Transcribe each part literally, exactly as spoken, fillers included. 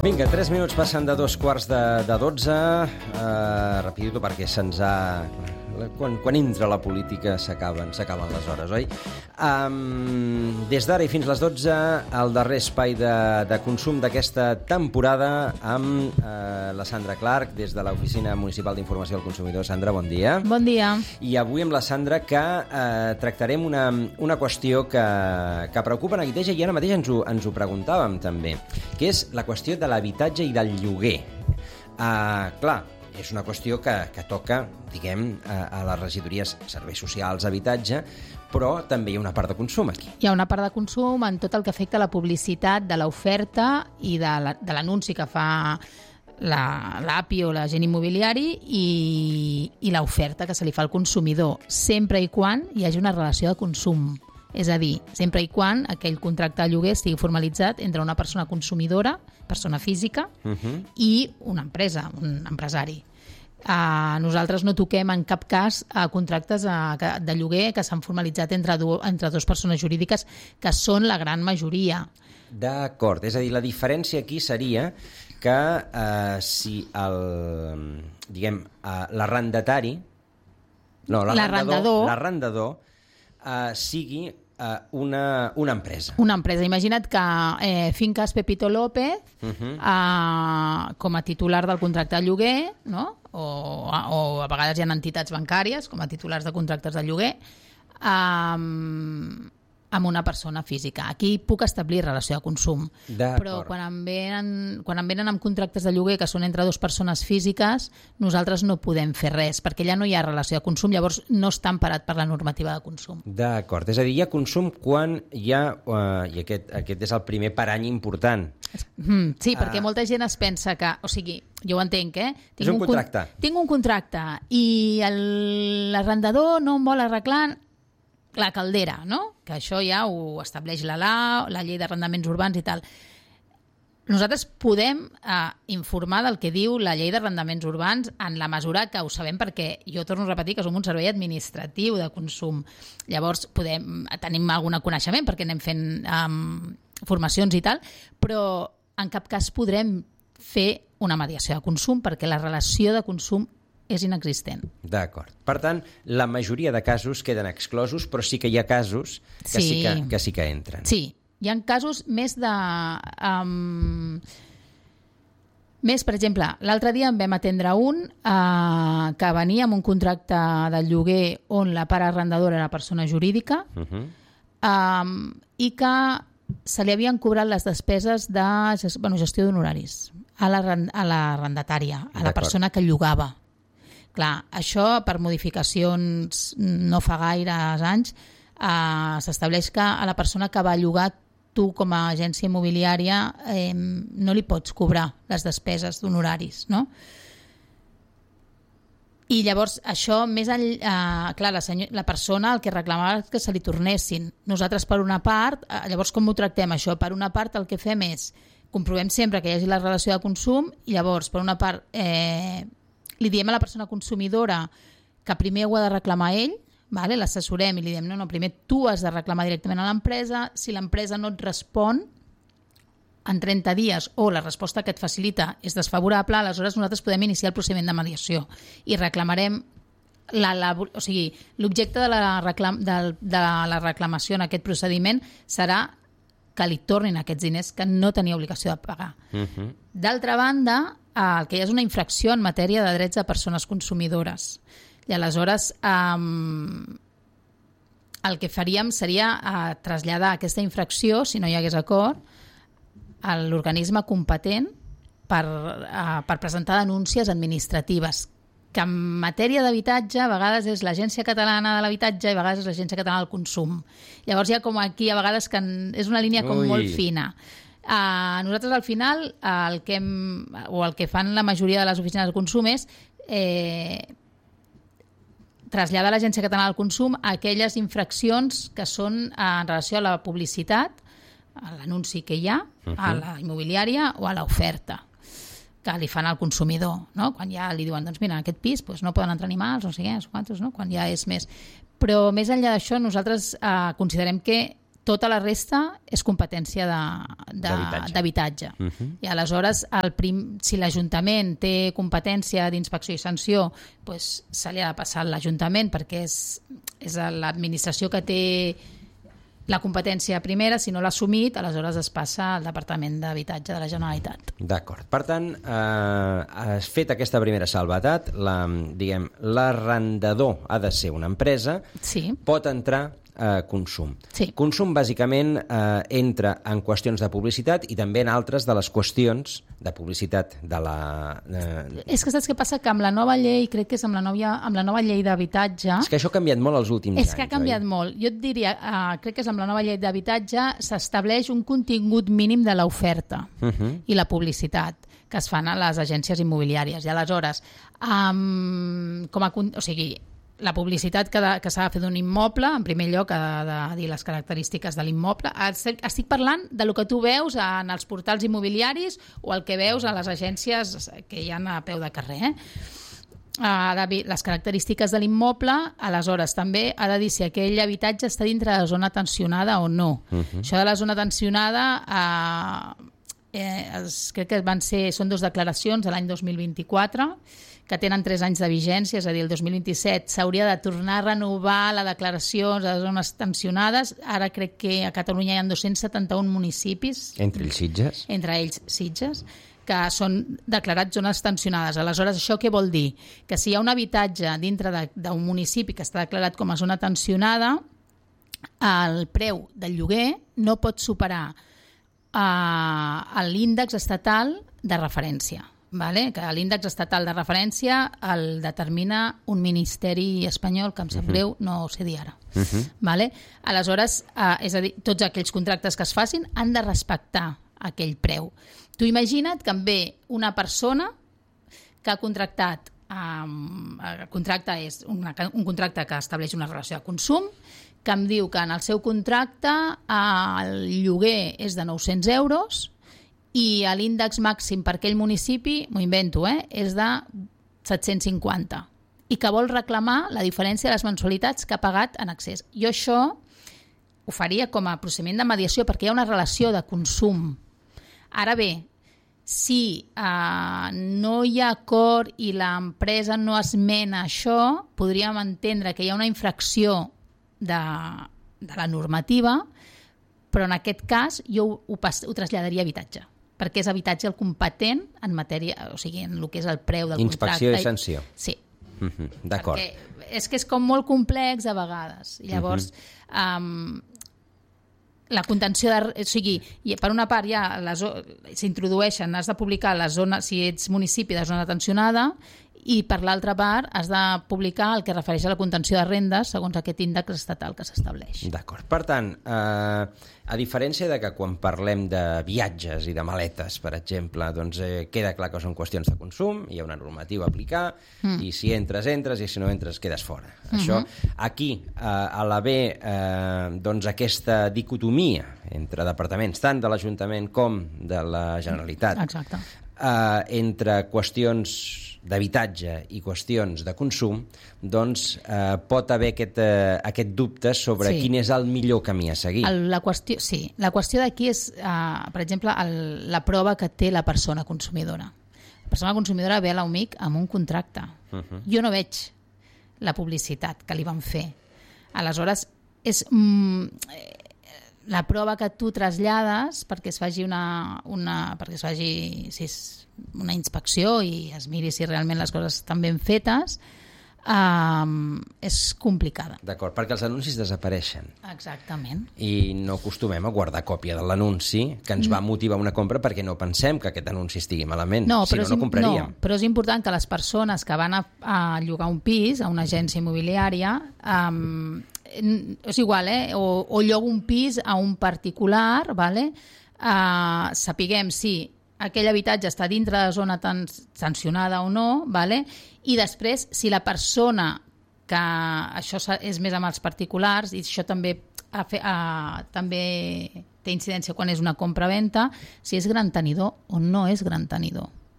Vinga, tres minuts passen de dos quarts de, de dotze. Uh, rapidito, perquè se'ns ha... Quan, quan entra la política s'acaben s'acaben les hores, oi? Um, des d'ara i fins les dotze, el darrer espai de, de consum d'aquesta temporada amb uh, la Sandra Clark, des de l'Oficina Municipal d'Informació al Consumidor. Sandra, bon dia. Bon dia. I avui amb la Sandra que uh, tractarem una, una qüestió que, que preocupa Neguiteja, i ara mateix ens ho, ens ho preguntàvem també, que és la qüestió de l'habitatge i del lloguer. Uh, clar, és una qüestió que, que toca, diguem, a, a les regidories serveis socials, habitatge, però també hi ha una part de consum aquí. Hi ha una part de consum en tot el que afecta la publicitat de l'oferta i de la, de l'anunci que fa l'A P I o l'agent immobiliari i, i l'oferta que se li fa al consumidor, sempre i quan hi hagi una relació de consum. És a dir, sempre i quan aquell contracte de lloguer estigui formalitzat entre una persona consumidora, persona física, uh-huh. i una empresa, un empresari. Uh, nosaltres no toquem en cap cas uh, contractes uh, de lloguer que s'han formalitzat entre, du- entre dues persones jurídiques, que són la gran majoria. D'acord, és a dir, la diferència aquí seria que uh, si el, diguem, uh, l'arrendatari, no, l'arrendador, l'arrendador uh, sigui uh, una, una empresa. Una empresa. Imagina't que eh, Fincas Pepito López, uh-huh. uh, com a titular del contracte de lloguer, no? o, o a vegades hi ha entitats bancàries com a titulars de contractes de lloguer, um, amb una persona física. Aquí puc establir relació de consum. Però quan em, venen, quan em venen amb contractes de lloguer que són entre dues persones físiques, nosaltres no podem fer res, perquè ja no hi ha relació de consum, llavors no està emparat per la normativa de consum. D'acord, és a dir, hi ha consum quan hi ha, uh, i aquest, aquest és el primer parany important. Mm, sí, perquè uh, molta gent es pensa que, o sigui, jo ho entenc, eh? Tinc és un, un contracte. Con- tinc un contracte i el, l'arrendador no em vol arreglar la caldera, no? Que això ja ho estableix la L A O, la llei d'arrendaments urbans i tal. Nosaltres podem eh, informar del que diu la llei d'arrendaments urbans en la mesura que ho sabem, perquè jo torno a repetir que som un servei administratiu de consum. Llavors podem, tenim algun coneixement perquè anem fent um, formacions i tal, però en cap cas podrem fer una mediació de consum perquè la relació de consum és inexistent. D'acord. Per tant, la majoria de casos queden exclosos, però sí que hi ha casos que sí, sí, que, que, sí que entren. Sí, hi ha casos més de... Um, més, per exemple, l'altre dia en vam atendre un uh, que venia amb un contracte de lloguer on la part arrendadora era persona jurídica uh-huh. um, i que se li havien cobrat les despeses de bueno, gestió d'honoraris a l'arrendatària, a la persona que llogava. Clar, això per modificacions no fa gaires anys eh, s'estableix que a la persona que va llogar tu com a agència immobiliària eh, no li pots cobrar les despeses d'honoraris, no? I llavors això més enllà, eh, clar, la, senyor, la persona el que reclamava és que se li tornessin. Nosaltres per una part, eh, llavors com ho tractem això? Per una part el que fem és comprovem sempre que hi hagi la relació de consum i llavors per una part eh, li diem a la persona consumidora que primer ho ha de reclamar ell, vale? L'assessorem i li diem no, no, primer tu has de reclamar directament a l'empresa, si l'empresa no et respon en trenta dies o la resposta que et facilita és desfavorable, aleshores nosaltres podem iniciar el procediment de mediació i reclamarem la, la, o sigui, l'objecte de la, reclam, de, de la reclamació en aquest procediment serà que li tornin aquests diners que no tenia obligació de pagar. Uh-huh. D'altra banda, el que hi ha és una infracció en matèria de drets de persones consumidores. I aleshores um, el que faríem seria uh, traslladar aquesta infracció, si no hi hagués acord, a l'organisme competent per, uh, per presentar denúncies administratives, que en matèria d'habitatge a vegades és l'Agència Catalana de l'Habitatge i a vegades és l'Agència Catalana del Consum. Llavors hi ha com aquí a vegades que és una línia com Ui. molt fina. Uh, nosaltres al final uh, el que hem, o el que fan la majoria de les oficines de consum és eh, traslladar a l'Agència Catalana del Consum aquelles infraccions que són uh, en relació a la publicitat, a l'anunci que hi ha, uh-huh. a la immobiliària o a l'oferta que li fan al consumidor, no? Quan ja li diuen, doncs mira, en aquest pis doncs no poden entrar animals, no sé què, no sé quantos, no? Quan ja és més. Però més enllà d'això, nosaltres eh, considerem que tota la resta és competència d'habitatge. Uh-huh. I aleshores, el prim, si l'Ajuntament té competència d'inspecció i sanció, pues, se li ha de passar a l'Ajuntament perquè és, és l'administració que té la competència primera. Si no l'ha assumit, aleshores es passa al Departament d'Habitatge de la Generalitat. D'acord. Per tant, eh, has fet aquesta primera salvetat, la, diguem, l'arrendador ha de ser una empresa, sí. pot entrar eh, consum. Sí. Consum, bàsicament, eh, entra en qüestions de publicitat i també en altres de les qüestions de publicitat de la... Eh... És que saps què passa? Que amb la nova llei, crec que és amb la nova, amb la nova llei d'habitatge... És que això ha canviat molt els últims anys. anys, És que ha canviat oi? molt. Jo et diria, eh, crec que és amb la nova llei d'habitatge, s'estableix un contingut mínim de l'oferta uh-huh. i la publicitat que es fan a les agències immobiliàries. I aleshores, um, com a, o sigui, la publicitat que, de, que s'ha de fer d'un immoble, en primer lloc ha de, de dir les característiques de l'immoble. Estic parlant de lo que tu veus en els portals immobiliaris o el que veus a les agències que hi ha a peu de carrer. Eh? Ha de dir les característiques de l'immoble, aleshores també ha de dir si aquell habitatge està dintre de la zona tensionada o no. Uh-huh. Això de la zona tensionada... Eh, eh, els, crec que van ser, són dues declaracions de l'any dos mil vint-i-quatre que tenen tres anys de vigència, és a dir, el dos mil vint-i-set s'hauria de tornar a renovar la declaració de les zones tensionades. Ara crec que a Catalunya hi ha dos-cents setanta-un municipis. Entre ells Sitges. Entre ells Sitges, que són declarats zones tensionades. Aleshores, això què vol dir? Que si hi ha un habitatge dintre d'un municipi que està declarat com a zona tensionada, el preu del lloguer no pot superar uh, l'índex estatal de referència. Vale? Que l'índex estatal de referència el determina un ministeri espanyol que em sap greu, uh-huh. no ho sé dir ara. Uh-huh. Vale? Aleshores, eh, és a dir, tots aquells contractes que es facin han de respectar aquell preu. Tu imagina't que em ve una persona que ha contractat, um, el contracte és una, un contracte que estableix una relació de consum, que em diu que en el seu contracte eh, el lloguer és de nou-cents euros i l'índex màxim per aquell municipi, m'ho invento, eh, és de set-cents cinquanta i que vol reclamar la diferència de les mensualitats que ha pagat en excés. Jo això ho faria com a procediment de mediació perquè hi ha una relació de consum. Ara bé, si eh, no hi ha acord i l'empresa no esmena això, podríem entendre que hi ha una infracció de, de la normativa, però en aquest cas jo ho, ho, ho traslladaria a habitatge, perquè és habitatge el competent en matèria, o sigui, en el que és el preu del Inspecció contracte. Inspecció i sanció. Sí. Uh-huh. D'acord. Perquè és que és com molt complex a vegades. I llavors, uh-huh. um, la contenció de... O sigui, per una part ja s'introdueixen, has de publicar la zona, si ets municipi de zona tensionada, i per l'altra part has de publicar el que refereix a la contenció de rendes segons aquest índex estatal que s'estableix. D'acord. Per tant, eh, a diferència de que quan parlem de viatges i de maletes, per exemple, doncs eh, queda clar que són qüestions de consum, hi ha una normativa a aplicar, mm. i si entres, entres, i si no entres, quedes fora. Mm-hmm. Això, aquí, eh, a l'haver eh, doncs aquesta dicotomia entre departaments, tant de l'Ajuntament com de la Generalitat, exacte. Eh, entre qüestions d'habitatge i qüestions de consum, doncs eh, pot haver aquest, eh, aquest dubte sobre sí. quin és el millor camí a seguir. El, la qüestió, sí, la qüestió d'aquí és, eh, per exemple, el, la prova que té la persona consumidora. La persona consumidora ve a l'U M I C amb un contracte. Uh-huh. Jo no veig la publicitat que li van fer. Aleshores, és... Mm, la prova que tu trasllades perquè es faci una, una perquè es faci si és una inspecció i es miri si realment les coses estan ben fetes, um, és complicada. D'acord, perquè els anuncis desapareixen. Exactament. I no acostumem a guardar còpia de l'anunci que ens va motivar una compra perquè no pensem que aquest anunci estigui malament. No, si no, no compraríem. No, però és important que les persones que van a, a llogar un pis a una agència immobiliària... Um, és igual, eh? o, o llogo un pis a un particular, vale? uh, sapiguem si aquell habitatge està dintre de la zona tan sancionada o no, vale? I després si la persona que això és més amb els particulars i això també, a fer, a, també té incidència quan és una compra-venta, si és gran tenidor o no és gran tenidor.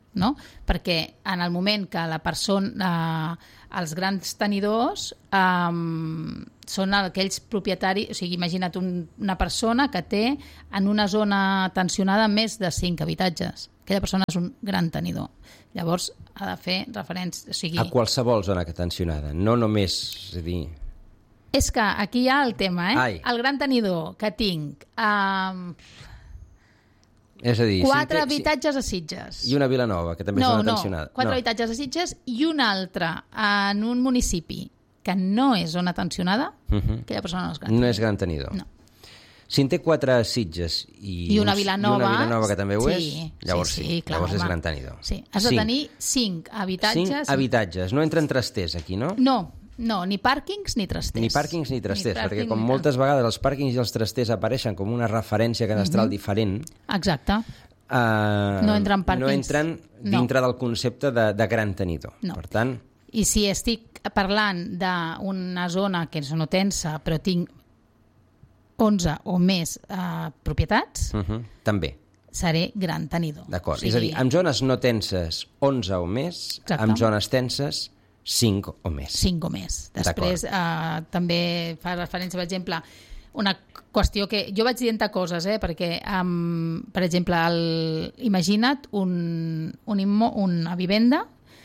no? Perquè en el moment que la persona, eh, els grans tenidors eh, són aquells propietaris, o sigui, imagina't un, una persona que té en una zona tensionada més de cinc habitatges. Aquella persona és un gran tenidor. Llavors ha de fer referència... O sigui... A qualsevol zona tensionada, no només... És a dir... És que aquí hi ha el tema, eh? Ai. El gran tenidor que tinc... Eh, És a dir, quatre si té, habitatges a Sitges. I una Vilanova, que també no, és zona no, tensionada. Quatre no, habitatges a Sitges i un altre en un municipi que no és zona tensionada, uh -huh. aquella persona no és gran no tenidor. és gran tenidor. No. Si en té quatre a Sitges i, I una uns, Vilanova, i una Vilanova que també ho sí, és, llavors sí, sí, clar, llavors és home. gran tenidor. Sí. Has de cinc. tenir cinc habitatges. Cinc habitatges. No entren trasters aquí, no? No, no, ni pàrquings ni trasters. Ni pàrquings ni trasters, ni perquè pàrquing, com ni... moltes vegades els pàrquings i els trasters apareixen com una referència cadastral uh-huh. diferent, exacte. Uh, no entren pàrquings. No entren dintre no. del concepte de, de gran tenidor. No. Per tant... I si estic parlant d'una zona que és no tensa, però tinc onze o més uh, propietats, uh-huh. també. Seré gran tenidor. D'acord. O sigui... És a dir, en zones no tenses, onze o més, exacte. En zones tenses, cinc o més. cinc o més. Després uh, també fa referència, per exemple, una qüestió que... Jo vaig dient coses, eh, perquè, um, per exemple, el, imagina't un, un immo, una vivenda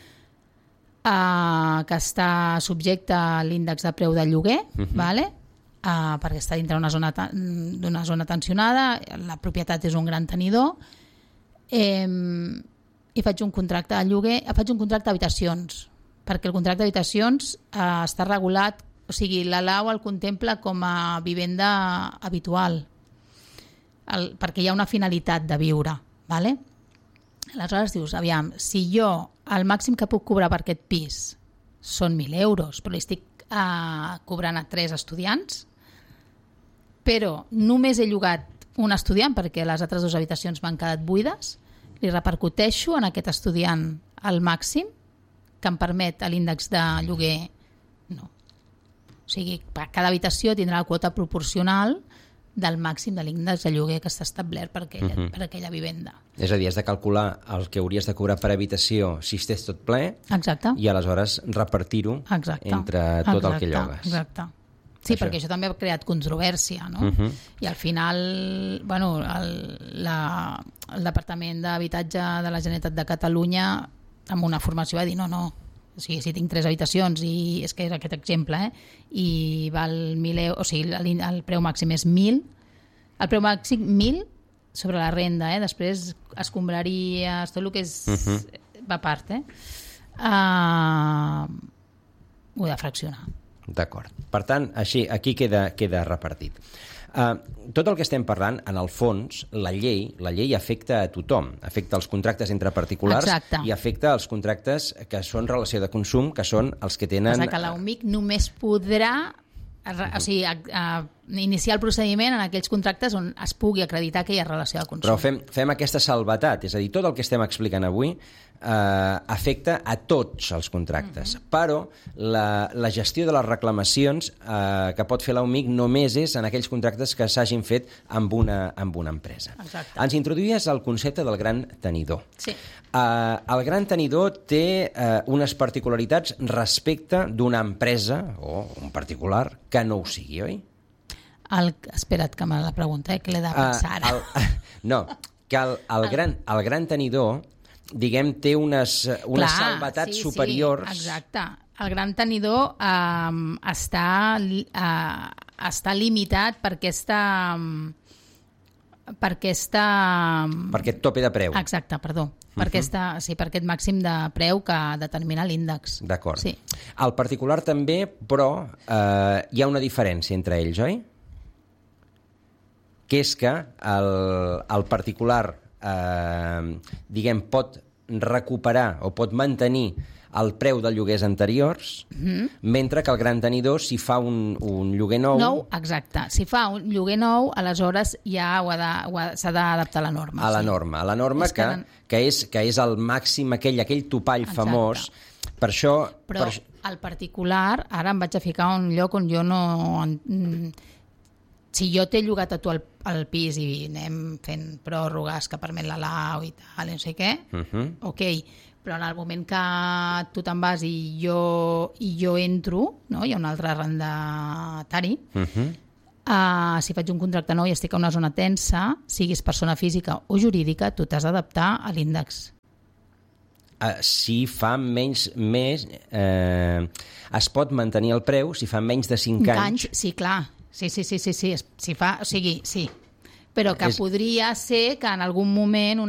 uh, que està subjecte a l'índex de preu de lloguer, uh-huh. vale? uh, perquè està dintre d'una zona, d'una zona tensionada, la propietat és un gran tenidor, eh, i faig un contracte de lloguer, faig un contracte d'habitacions, perquè el contracte d'habitacions uh, està regulat. O sigui, la L A U el contempla com a vivenda habitual, el, perquè hi ha una finalitat de viure, ¿vale? Aleshores dius, aviam, si jo el màxim que puc cobrar per aquest pis són mil euros, però li estic eh, cobrant a tres estudiants, però només he llogat un estudiant perquè les altres dues habitacions m'han quedat buides, li repercuteixo en aquest estudiant el màxim que em permet l'índex de lloguer. No. O sigui, cada habitació tindrà la quota proporcional del màxim de l'índex de lloguer que està establert per aquella, uh-huh. per aquella vivenda. És a dir, has de calcular el que hauries de cobrar per habitació si estàs tot ple. Exacte. I aleshores repartir-ho entre tot exacte, el que llogues. Exacte. Sí, això. Perquè això també ha creat controvèrsia, no? Uh-huh. I al final, bueno, el, la, el Departament d'Habitatge de la Generalitat de Catalunya, amb una formació, va dir no, no, o sigui, si tinc tres habitacions i és que era aquest exemple, eh? I val mil euros, o sigui, el, el preu màxim és mil, el preu màxim mil sobre la renda, eh? Després escombraries, tot el que és uh-huh. va a part, eh? Uh, ho he de fraccionar. D'acord. Per tant, així, aquí queda, queda repartit. Uh, tot el que estem parlant, en el fons, la llei, la llei afecta a tothom. Afecta els contractes entre particulars. Exacte. I afecta els contractes que són relació de consum, que són els que tenen... Passa que l'U M I C només podrà o sigui, a, a iniciar el procediment en aquells contractes on es pugui acreditar aquella relació de consum. Però fem, fem aquesta salvetat, és a dir, tot el que estem explicant avui eh, afecta a tots els contractes, mm-hmm. però la, la gestió de les reclamacions eh, que pot fer l'U M I C només és en aquells contractes que s'hagin fet amb una, amb una empresa. Exacte. Ens introduïes el concepte del gran tenidor. Sí. Uh, el gran tenidor té uh, unes particularitats respecte d'una empresa o un particular que no ho sigui, oi? El, espera't que me la pregunta, eh, que l'he de pensar ara. Uh, el, no, que el, el, gran, el gran tenidor, diguem, té unes, unes Clar, salvetats sí, superiors. Sí, exacte. El gran tenidor uh, està, uh, està limitat per aquesta... Um, per aquesta... Per aquest tope de preu. Exacte, perdó. Per, uh-huh. aquesta, sí, per aquest màxim de preu que determina l'índex. D'acord. Sí. El particular també, però eh, hi ha una diferència entre ells, oi? Que és que el, el particular, eh, diguem, pot recuperar o pot mantenir el preu de lloguers anteriors, mm-hmm. mentre que el gran tenidor, si fa un, un lloguer nou... Nou, exacte. Si fa un lloguer nou, aleshores ja ho ha de, ho ha, s'ha d'adaptar a la norma. A la sí. norma. A la norma que, que, que, és, que és el màxim, aquell, aquell topall exacte. Famós. Per això... Però per... el particular, ara em vaig a ficar a un lloc on jo no... si jo t'he llogat a tu el, el pis i anem fent pròrrogues que permet la lau i tal, no sé què, uh-huh. ok, però en el moment que tu te'n vas i jo, i jo entro, no? Hi ha un altre arrendatari, uh-huh. uh, si faig un contracte nou i estic a una zona tensa, siguis persona física o jurídica, tu t'has d'adaptar a l'índex. Uh, si fa menys... més, eh, es pot mantenir el preu si fa menys de cinc anys. anys. Sí, clar. Sí, sí, sí, sí, sí. Si fa, o sigui, sí. Però que és... podria ser que en algun moment